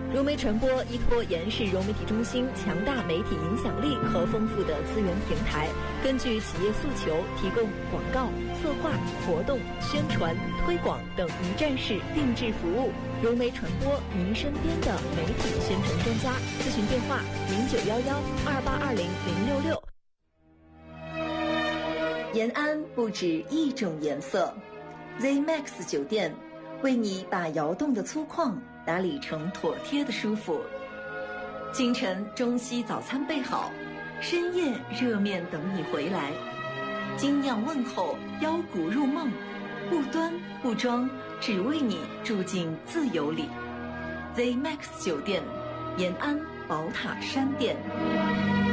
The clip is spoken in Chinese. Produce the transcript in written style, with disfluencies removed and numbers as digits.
融媒传播依托延世融媒体中心强大媒体影响力和丰富的资源平台，根据企业诉求提供广告、策划、活动、宣传、推广等一站式定制服务。融媒传播，您身边的媒体宣传专家。咨询电话：0911282066。延安不止一种颜色 ，ZMAX 酒店为你把窑洞的粗犷打理成妥帖的舒服。清晨中西早餐备好，深夜热面等你回来。精酿问候，腰鼓入梦，不端不装，只为你住进自由里。ZMAX 酒店，延安宝塔山店。